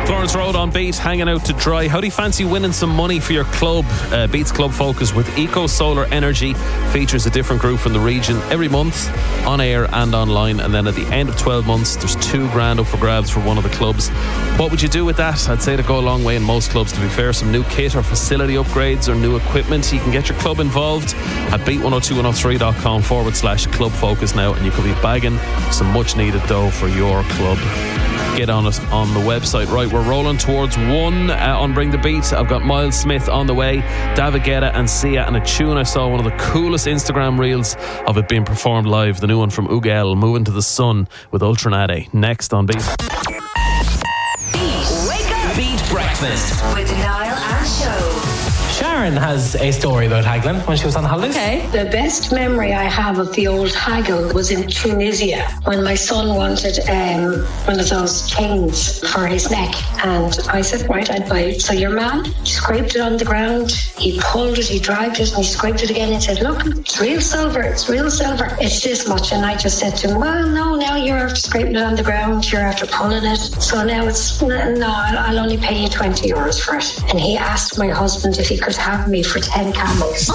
Florence Road on Beat, hanging out to dry. How do you fancy winning some money for your club? Beat's Club Focus with Eco Solar Energy features a different group from the region every month, on air and online. And then at the end of 12 months, there's $2,000 up for grabs for one of the clubs. What would you do with that? I'd say to go a long way in most clubs, to be fair. Some new kit or facility upgrades or new equipment. You can get your club involved at beat102103.com/club focus now, and you could be bagging some much needed dough for your club. Get on it on the website. Right, we're rolling towards one on Bring the Beat. I've got Miles Smith on the way, David Guetta and Sia, and a tune I saw, one of the coolest Instagram reels of it being performed live, the new one from Ugel, Moving to the Sun with Ultranade. Next on Beat. Wake up! Beat Breakfast with Niall and Show. Sharon has a story about haggling when she was on holidays. Okay. The best memory I have of the old haggle was in Tunisia when my son wanted one of those chains for his neck, and I said, right, I'd buy it. So your man, he scraped it on the ground, he pulled it, he dragged it, and he scraped it again and said, look, it's real silver, it's this much. And I just said to him, well, no, now you're after scraping it on the ground, you're after pulling it, so now it's, no, I'll only pay you €20 for it. And he asked my husband if he could have me for 10 camels.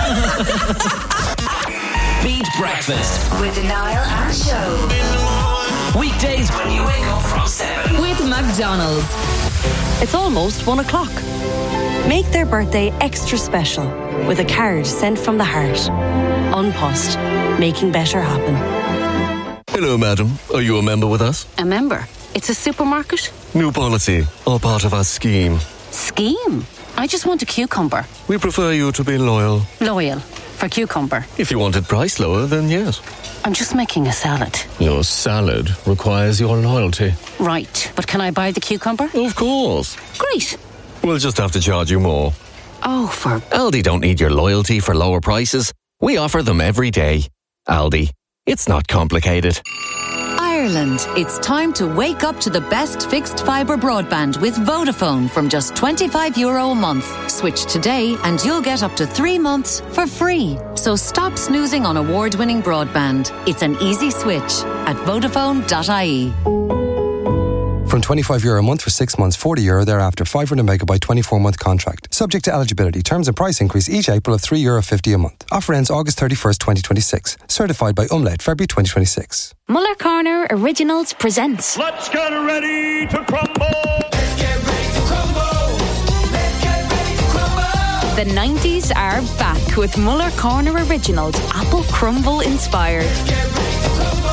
Beat Breakfast with Niall and Show. Weekdays when you wake up from 7 with McDonald's. It's almost 1 o'clock. Make their birthday extra special with a card sent from the heart. Unpost, making better happen. Hello, madam. Are you a member with us? A member? It's a supermarket? New policy, all part of our scheme. Scheme? I just want a cucumber. We prefer you to be loyal. Loyal? For cucumber? If you wanted price lower, then yes. I'm just making a salad. Your salad requires your loyalty. Right, but can I buy the cucumber? Of course. Great. We'll just have to charge you more. Oh, for... Aldi don't need your loyalty for lower prices. We offer them every day. Aldi. It's not complicated. Ireland, it's time to wake up to the best fixed fibre broadband with Vodafone from just €25 a month. Switch today and you'll get up to 3 months for free. So stop snoozing on award-winning broadband. It's an easy switch at Vodafone.ie. From €25 a month for 6 months, €40 thereafter, 500 megabyte 24-month contract. Subject to eligibility. Terms and price increase each April of €3.50 a month. Offer ends August 31st, 2026. Certified by Umlaut, February 2026. Muller Corner Originals presents. Let's get ready to crumble. Let's get ready to crumble. Let's get ready to crumble. The 90s are back with Muller Corner Originals, Apple Crumble inspired. Let's get ready to crumble.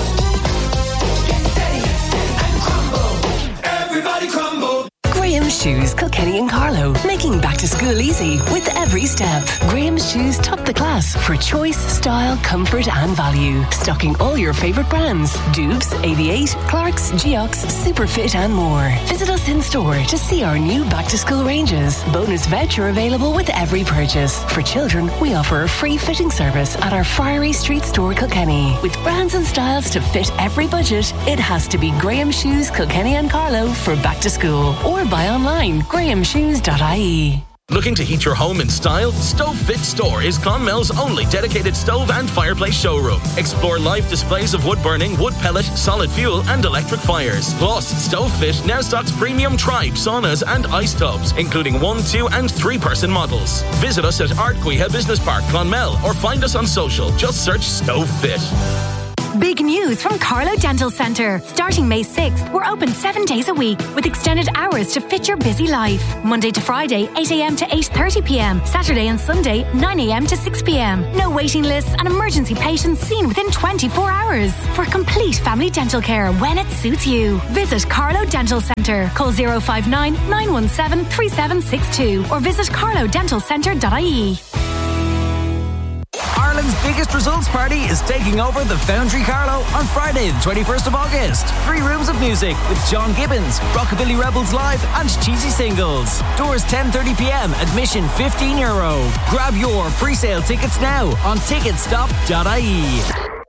Everybody crumble. Graham's Shoes, Kilkenny and Carlow, making back to school easy with every step. Graham's Shoes top the class for choice, style, comfort and value. Stocking all your favourite brands: Dubes, 88, Clarks, Geox, Superfit and more. Visit us in store to see our new back to school ranges. Bonus voucher available with every purchase. For children, we offer a free fitting service at our Friary Street store, Kilkenny. With brands and styles to fit every budget, it has to be Graham's Shoes, Kilkenny and Carlow for back to school. Or buy online, grahamshoes.ie. Looking to heat your home in style? Stove Fit Store is Clonmel's only dedicated stove and fireplace showroom. Explore live displays of wood burning, wood pellet, solid fuel and electric fires. Plus, Stove Fit now stocks premium Tribe saunas and ice tubs, including 1, 2 and 3 person models. Visit us at Ardguiha Business Park, Clonmel, or find us on social. Just search Stove Fit. Big news from Carlow Dental Centre. Starting May 6th, we're open 7 days a week with extended hours to fit your busy life. Monday to Friday, 8 a.m. to 8:30 p.m. Saturday and Sunday, 9 a.m. to 6 p.m. No waiting lists and emergency patients seen within 24 hours. For complete family dental care when it suits you. Visit Carlow Dental Centre. Call 059 917 3762 or visit carlowdentalcentre.ie. Ireland's biggest results party is taking over the Foundry Carlow on Friday, the 21st of August. 3 rooms of music with John Gibbons, Rockabilly Rebels Live and Cheesy Singles. Doors 10:30 p.m, admission €15. Grab your pre-sale tickets now on ticketstop.ie.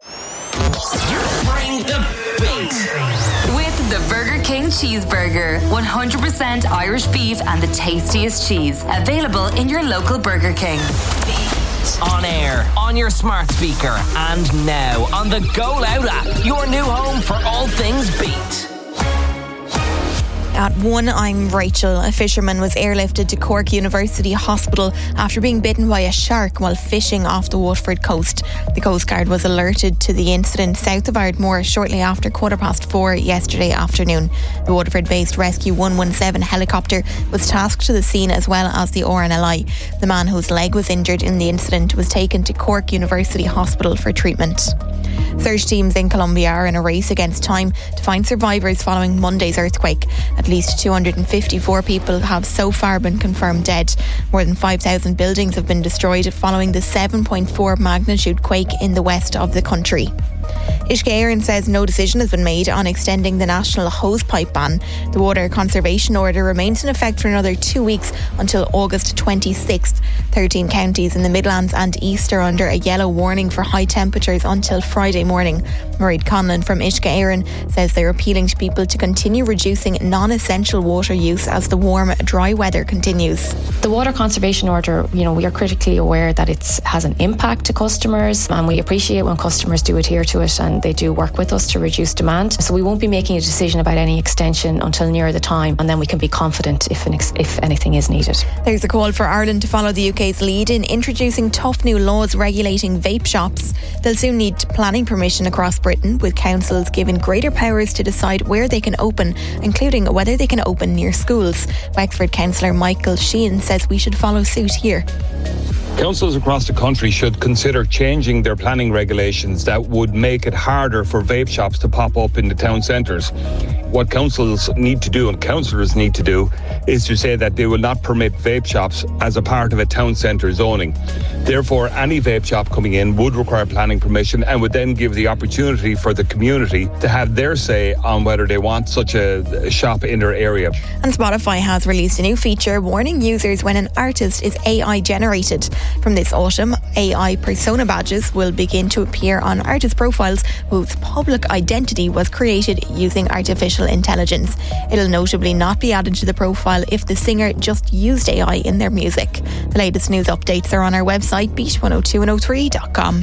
Bring the beat. With the Burger King Cheeseburger. 100% Irish beef and the tastiest cheese. Available in your local Burger King. On air, on your smart speaker, and now on the Go Loud app, your new home for all things beat. At 1, I'm Rachel. A fisherman was airlifted to Cork University Hospital after being bitten by a shark while fishing off the Waterford coast. The Coast Guard was alerted to the incident south of Ardmore shortly after 4:15 yesterday afternoon. The Waterford-based Rescue 117 helicopter was tasked to the scene as well as the RNLI. The man whose leg was injured in the incident was taken to Cork University Hospital for treatment. Search teams in Colombia are in a race against time to find survivors following Monday's earthquake. At least 254 people have so far been confirmed dead. More than 5,000 buildings have been destroyed following the 7.4 magnitude quake in the west of the country. Uisce Éireann says no decision has been made on extending the national hosepipe ban. The water conservation order remains in effect for another 2 weeks until August 26th. 13 counties in the Midlands and East are under a yellow warning for high temperatures until Friday morning. Mairead Conlon from Uisce Éireann says they're appealing to people to continue reducing non-essential water use as the warm, dry weather continues. The water conservation order, we are critically aware that it has an impact to customers, and we appreciate when customers do adhere to it and they do work with us to reduce demand. So we won't be making a decision about any extension until near the time, and then we can be confident if anything is needed. There's a call for Ireland to follow the UK's lead in introducing tough new laws regulating vape shops. They'll soon need planning permission across Britain, with councils given greater powers to decide where they can open, including whether they can open near schools. Wexford councillor Michael Sheehan says we should follow suit here. Councils across the country should consider changing their planning regulations that would make it harder for vape shops to pop up in the town centres. What councils need to do and councillors need to do is to say that they will not permit vape shops as a part of a town centre zoning. Therefore, any vape shop coming in would require planning permission and would then give the opportunity for the community to have their say on whether they want such a shop in their area. And Spotify has released a new feature warning users when an artist is AI generated. From this autumn, AI persona badges will begin to appear on artist profiles whose public identity was created using artificial intelligence. It'll notably not be added to the profile if the singer just used AI in their music. The latest news updates are on our website, beat102103.com.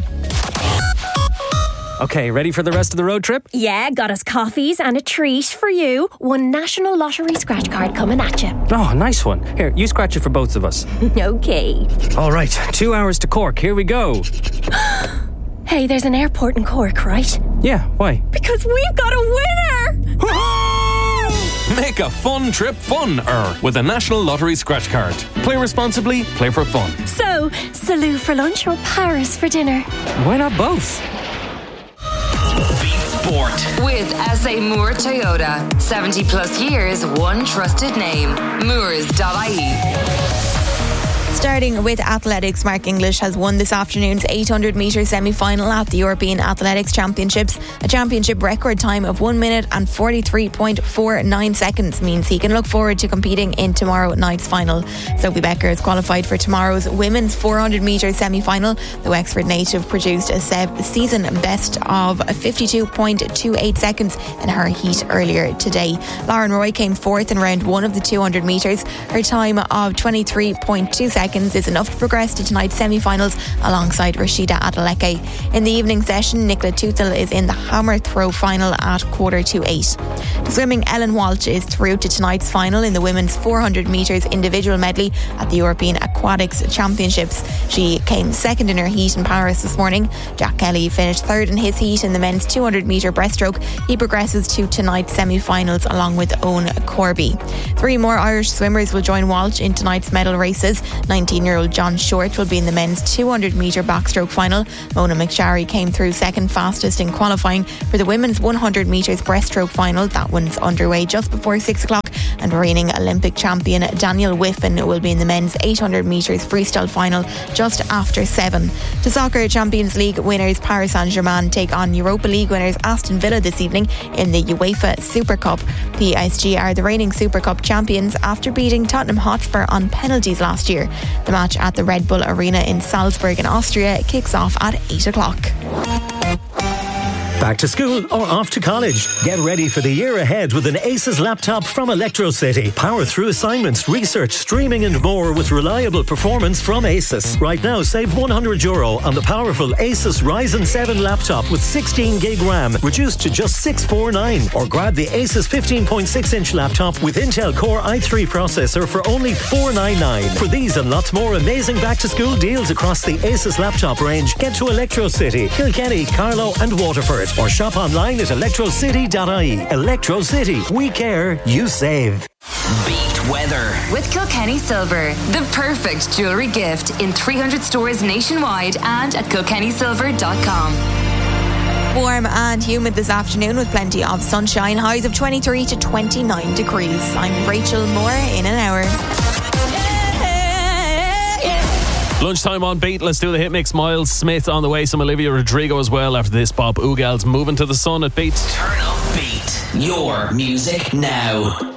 Okay, ready for the rest of the road trip? Yeah, got us coffees and a treat for you. One National Lottery scratch card coming at you. Oh, nice one. Here, you scratch it for both of us. Okay. All right, 2 hours to Cork. Here we go. Hey, there's an airport in Cork, right? Yeah, why? Because we've got a winner! Make a fun trip fun-er with a National Lottery scratch card. Play responsibly, play for fun. So, Salou for lunch or Paris for dinner? Why not both? Sport. With SA Moore Toyota. 70 plus years, one trusted name. Moores.ie. Starting with athletics, Mark English has won this afternoon's 800 metre semi-final at the European Athletics Championships. A championship record time of 1 minute and 43.49 seconds means he can look forward to competing in tomorrow night's final. Sophie Becker is qualified for tomorrow's women's 400 metre semi-final. The Wexford native produced a season best of 52.28 seconds in her heat earlier today. Lauren Roy came fourth in round one of the 200 metres. Her time of 23.2 seconds is enough to progress to tonight's semi-finals alongside Rashida Adeleke. In the evening session, Nicola Tuthel is in the hammer throw final at 7:45. Swimming, Ellen Walsh is through to tonight's final in the women's 400 metres individual medley at the European Aquatics Championships. She came second in her heat in Paris this morning. Jack Kelly finished third in his heat in the men's 200 metre breaststroke. He progresses to tonight's semi-finals along with Owen Corby. 3 more Irish swimmers will join Walsh in tonight's medal races. 19-year-old John Short will be in the men's 200 metre backstroke final. Mona McSharry came through second fastest in qualifying for the women's 100 metres breaststroke final. That one's underway just before 6 o'clock. And reigning Olympic champion Daniel Whiffen will be in the men's 800 metres freestyle final just after 7. To soccer, Champions League winners Paris Saint-Germain take on Europa League winners Aston Villa this evening in the UEFA Super Cup. PSG are the reigning Super Cup champions after beating Tottenham Hotspur on penalties last year. The match at the Red Bull Arena in Salzburg in Austria kicks off at 8 o'clock. Back to school or off to college? Get ready for the year ahead with an Asus laptop from Electrocity. Power through assignments, research, streaming and more with reliable performance from Asus. Right now, save €100 on the powerful Asus Ryzen 7 laptop with 16 gig RAM, reduced to just $649. Or grab the Asus 15.6-inch laptop with Intel Core i3 processor for only $499. For these and lots more amazing back-to-school deals across the Asus laptop range, get to Electrocity, Kilkenny, Carlow and Waterford. Or shop online at electrocity.ie. Electro City. We care. You save. Beat weather. With Kilkenny Silver, the perfect jewellery gift in 300 stores nationwide and at kilkennysilver.com. Warm and humid this afternoon with plenty of sunshine. Highs of 23 to 29 degrees. I'm Rachel Moore in an hour. Lunchtime on Beat. Let's do the hit mix. Miles Smith on the way. Some Olivia Rodrigo as well after this. Bob Ugal's Moving to the Sun at Beat. Turn up Beat. Your music now.